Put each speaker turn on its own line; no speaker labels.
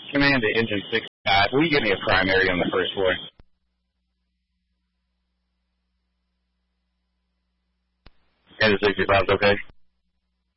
Command to Engine 6. Will you give me a primary on the first floor? Engine 65 is okay.